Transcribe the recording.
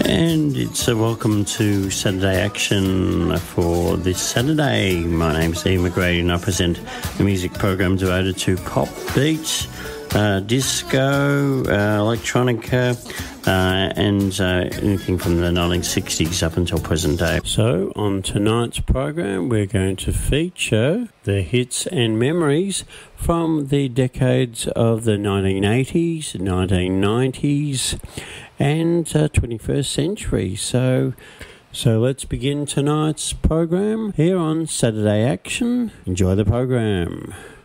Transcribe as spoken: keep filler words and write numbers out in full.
And it's a welcome to Saturday Action for this Saturday. My name's Ian McGrady and I present a music program devoted to pop, beat, uh, disco, uh, electronica, uh, and uh, anything from the nineteen sixties up until present day. So on tonight's program we're going to feature the hits and memories from the decades of the nineteen eighties, nineteen nineties and uh, twenty-first century. So so let's begin tonight's program here on Saturday Action. Enjoy the program.